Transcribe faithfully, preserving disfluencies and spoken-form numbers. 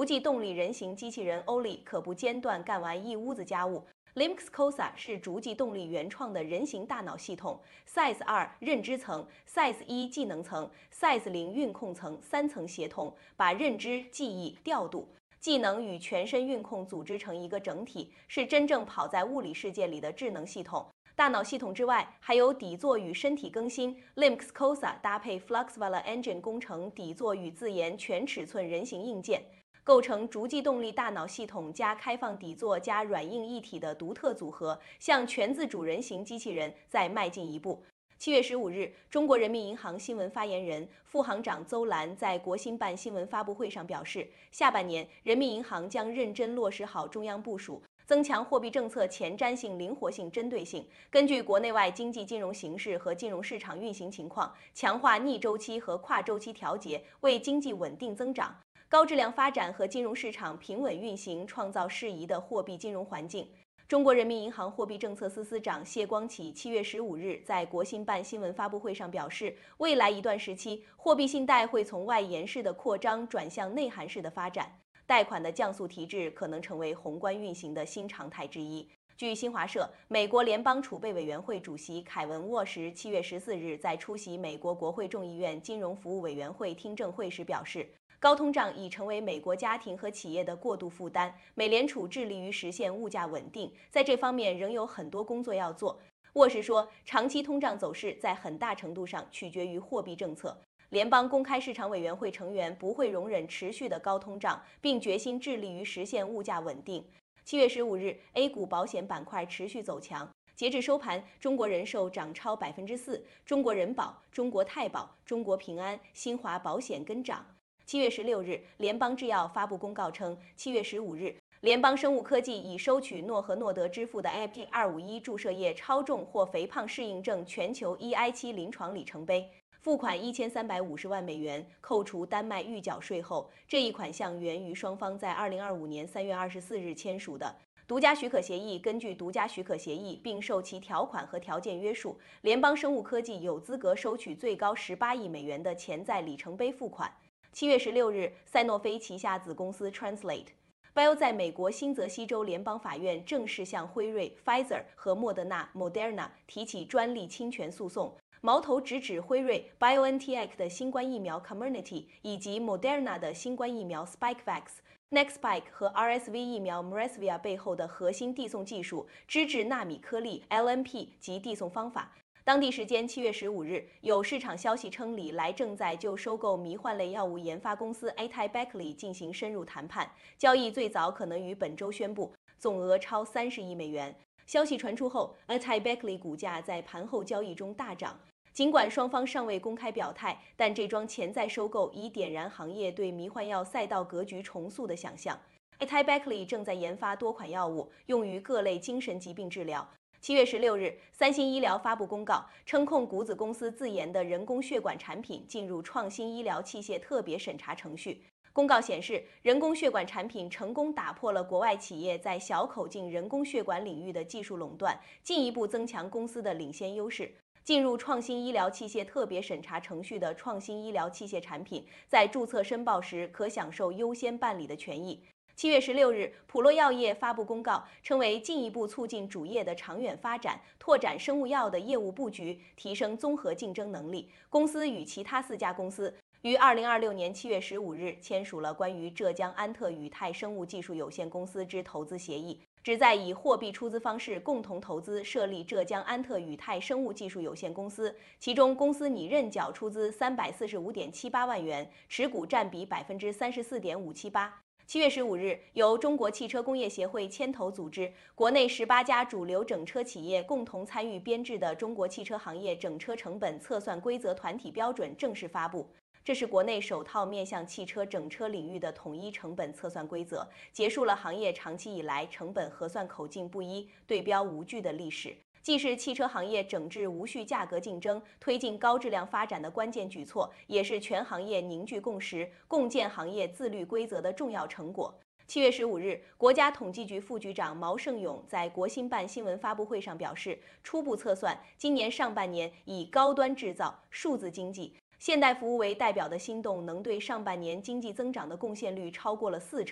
逐迹动力人形机器人欧利可不间断干完一屋子家务。Limx Cosa 是逐迹动力原创的人形大脑系统 ，Size 二认知层、Size 一技能层、Size 零运控层三层协同，把认知、记忆、调度、技能与全身运控组织成一个整体，是真正跑在物理世界里的智能系统。大脑系统之外，还有底座与身体更新。Limx Cosa 搭配 Fluxvala Engine 工程底座与自研全尺寸人形硬件。构成逐迹动力大脑系统加开放底座加软硬一体的独特组合，向全自主人形机器人再迈进一步。七月十五日，中国人民银行新闻发言人、副行长邹兰在国新办新闻发布会上表示，下半年人民银行将认真落实好中央部署，增强货币政策前瞻性、灵活性、针对性，根据国内外经济金融形势和金融市场运行情况，强化逆周期和跨周期调节，为经济稳定增长、高质量发展和金融市场平稳运行创造适宜的货币金融环境。中国人民银行货币政策司司长谢光启七月十五日在国新办新闻发布会上表示，未来一段时期，货币信贷会从外延式的扩张转向内涵式的发展，贷款的降速提质可能成为宏观运行的新常态之一。据新华社，美国联邦储备委员会主席凯文·沃什七月十四日在出席美国国会众议院金融服务委员会听证会时表示，高通胀已成为美国家庭和企业的过度负担，美联储致力于实现物价稳定，在这方面仍有很多工作要做。沃什说，长期通胀走势在很大程度上取决于货币政策。联邦公开市场委员会成员不会容忍持续的高通胀，并决心致力于实现物价稳定。七月十五日 ，A 股保险板块持续走强。截至收盘，中国人寿涨超百分之四，中国人保、中国太保、中国平安、新华保险跟涨。七月十六日，联邦制药发布公告称，七月十五日，联邦生物科技已收取诺和诺德支付的 I P 二五一注射液超重或肥胖适应症全球 E I 七临床里程碑，付款一千三百五十万美元，扣除丹麦预缴税后。这一款项源于双方在二零二五年三月二十四日签署的独家许可协议。根据独家许可协议，并受其条款和条件约束，联邦生物科技有资格收取最高十八亿美元的潜在里程碑付款。七月十六日，赛诺菲旗下子公司 Translate Bio 在美国新泽西州联邦法院正式向辉瑞、Pfizer 和莫德纳 Moderna 提起专利侵权诉讼，矛头直指辉瑞 BioNTech 的新冠疫苗 Comirnaty 以及 Moderna 的新冠疫苗 Spikevax、Nextspike 和 R S V 疫苗 Mresvia 背后的核心递送技术、脂质纳米颗粒 L N P 及递送方法。当地时间七月十五日，有市场消息称，李来正在就收购迷幻类药物研发公司 AtaiBeckley 进行深入谈判，交易最早可能于本周宣布，总额超三十亿美元。消息传出后 ，AtaiBeckley 股价在盘后交易中大涨。尽管双方尚未公开表态，但这桩潜在收购已点燃行业对迷幻药赛道格局重塑的想象。AtaiBeckley 正在研发多款药物，用于各类精神疾病治疗。七月十六日，三星医疗发布公告，称控股子公司自研的人工血管产品进入创新医疗器械特别审查程序。公告显示，人工血管产品成功打破了国外企业在小口径人工血管领域的技术垄断，进一步增强公司的领先优势。进入创新医疗器械特别审查程序的创新医疗器械产品，在注册申报时可享受优先办理的权益。七月十六日，普洛药业发布公告，称为进一步促进主业的长远发展，拓展生物药的业务布局，提升综合竞争能力。公司与其他四家公司于二零二六年七月十五日签署了关于浙江安特宇泰生物技术有限公司之投资协议，旨在以货币出资方式共同投资设立浙江安特宇泰生物技术有限公司，其中公司拟认缴出资三百四十五点七八万元，持股占比百分之三十四点五七八。七月十五日，由中国汽车工业协会牵头组织，国内十八家主流整车企业共同参与编制的《中国汽车行业整车成本测算规则团体标准》正式发布。这是国内首套面向汽车整车领域的统一成本测算规则，结束了行业长期以来成本核算口径不一、对标无据的历史，既是汽车行业整治无序价格竞争、推进高质量发展的关键举措，也是全行业凝聚共识、共建行业自律规则的重要成果。七月十五日，国家统计局副局长毛盛勇在国新办新闻发布会上表示，初步测算，今年上半年以高端制造、数字经济、现代服务为代表的新动能对上半年经济增长的贡献率超过了四成。